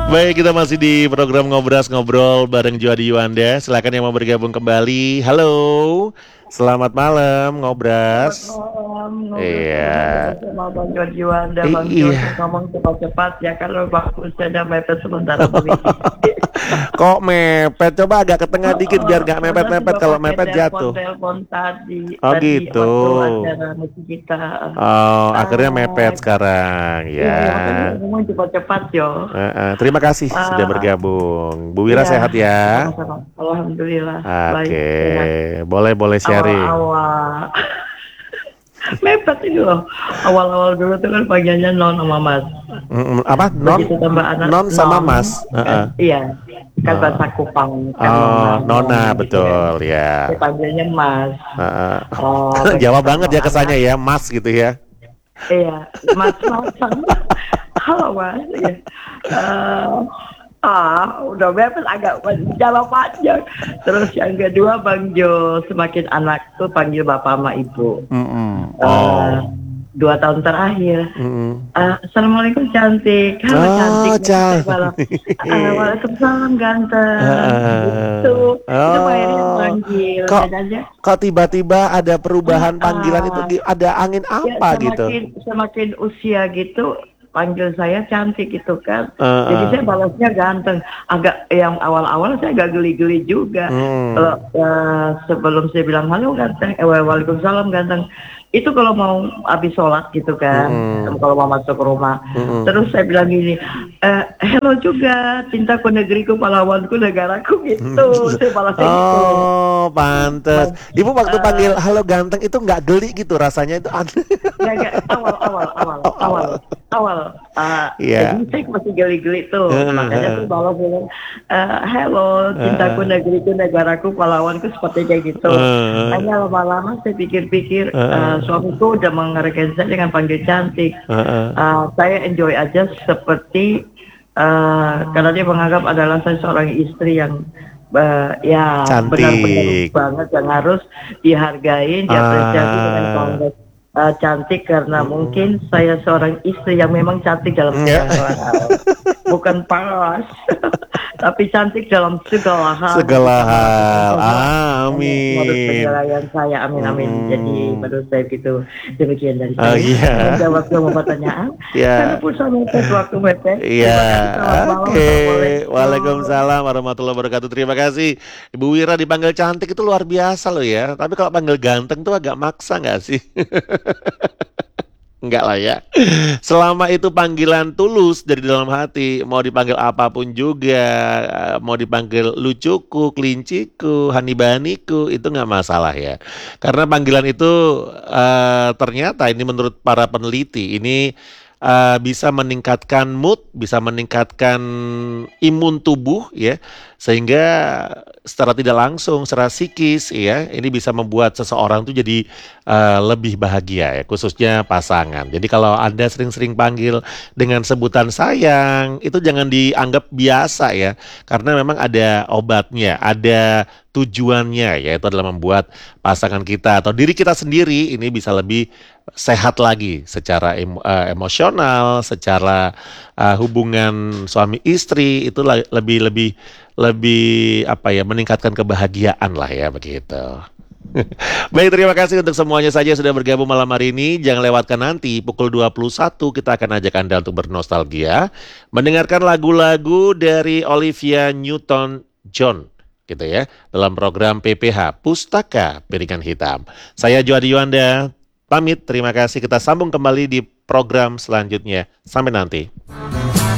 Baik, kita masih di program Ngobras Ngobrol bareng Juadi Yuanda. Silakan yang mau bergabung kembali. Halo, selamat malam Selamat Ngobras. malam, ngobrol-ngobrol Iya, bersama Bang Juanda, Bang iya. Joseph ngomong cepat-cepat ya kalau Bang Usada mepet sementara begini. Kok mepet? Coba agak ke tengah dikit biar nggak Karena mepet-mepet. juga Kalau pakai mepet jatuh. telepon-telepon tadi, Oh tadi gitu. waktu acara musik kita. Oh, akhirnya mepet Ah, sekarang ya. iya, ya makanya ngomong cepat-cepat yo. Terima kasih sudah Ah, bergabung. Bu Wira iya, sehat ya. sama-sama. Alhamdulillah, baik, Oke, sehat. boleh sharing. Awal-awal mepet ini loh. Awal-awal dulu tuh kan panggilnya Non sama Mas. Apa? Non, Begitu tambah anak non sama Non, Mas. kan, iya, kan Oh, bahasa Kupang kan oh, Nona, Nona Non gitu kan. betul ya. Saya panggilnya Mas. Heeh. Begitu Jawa banget tambah ya kesannya anak, ya, Mas gitu ya. iya, Mas Masan. Halo Mas. Iya. Eh, udah mepet agak jalan panjang. Terus yang kedua Bang Jo, semakin anak tuh panggil bapak sama ibu. Mm-mm. Eh, Oh. 2 tahun terakhir. Mm-mm. Assalamualaikum cantik, halo Oh, cantik, nanti saya balas, cantik. waalaikumsalam ganteng, Heeh. gitu, itu Pak Heri yang Oh, manggil, kok dan aja, kok tiba-tiba ada perubahan panggilan itu ah, ada angin ya apa gitu? semakin semakin usia gitu, panggil saya cantik gitu kan, jadi Heeh. saya balasnya ganteng, agak yang awal-awal saya agak geli-geli juga, Hmm. sebelum saya bilang halo ganteng, waalaikumsalam ganteng, itu kalau mau habis sholat gitu kan, Mm-mm. kalau mau masuk ke rumah. Mm-mm. Terus saya bilang gini, hello juga, cintaku negeriku, pahlawanku, negaraku gitu. Saya balasnya gitu. Oh, pantes. Mas, Ibu waktu eh, panggil halo ganteng itu nggak geli gitu rasanya itu aneh. nggak, awal, awal, awal, Oh, awal, awal. awal. Jadi Iya. saya masih geli-geli tuh. Heeh, Makanya heeh. saya balas bilang, hello, cintaku Heeh, negeriku, negaraku, pahlawanku, seperti kayak gitu. heeh, Hanya lama-lama saya pikir-pikir, heeh, suamiku udah menghargai saya dengan panggil cantik. heeh. Saya enjoy aja seperti karena dia menganggap adalah saya seorang istri yang ya benar-benar Cantik. banget yang harus dihargai, diapresiasi dengan Ah, panggil cantik karena mm-mm. mungkin saya seorang istri yang memang cantik dalam Ya. segala hal, bukan polos, tapi cantik dalam segala hal. Jadi Segala kamu lakukan hal. saja menurut Amin. penilaian saya, amin amin. Jadi Mm-mm. menurut saya gitu. Demikian dari Oh saya. iya. Menjawab semua pertanyaan. Karena Ya. pulsa mepet, waktu mepet. Iya, Terima kasih. Selamat malam. oke. Assalamualaikum. Waalaikumsalam warahmatullahi wabarakatuh. Terima kasih. Ibu Wira dipanggil cantik itu luar biasa loh ya. Tapi kalau panggil ganteng tuh agak maksa nggak sih? Enggak lah ya. Selama itu panggilan tulus dari dalam hati, mau dipanggil apapun juga, mau dipanggil lucuku, kelinciku, hanibaniku, itu nggak masalah ya. Karena panggilan itu ternyata ini menurut para peneliti, ini bisa meningkatkan mood, bisa meningkatkan imun tubuh ya, sehingga secara tidak langsung, secara psikis ya, ini bisa membuat seseorang tuh jadi lebih bahagia ya, khususnya pasangan. Jadi kalau Anda sering-sering panggil dengan sebutan sayang, itu jangan dianggap biasa ya, karena memang ada obatnya, ada tujuannya, yaitu adalah membuat pasangan kita atau diri kita sendiri ini bisa lebih sehat lagi secara emosional, secara hubungan suami istri itu lebih lebih lebih apa ya, meningkatkan kebahagiaan lah ya begitu. Baik, terima kasih untuk semuanya saja yang sudah bergabung malam hari ini. Jangan lewatkan nanti pukul 21 kita akan ajak Anda untuk bernostalgia, mendengarkan lagu-lagu dari Olivia Newton-John gitu ya, dalam program PPH Pustaka Piringan Hitam. Saya Juadi Yuanda, pamit, terima kasih. Kita sambung kembali di program selanjutnya. Sampai nanti.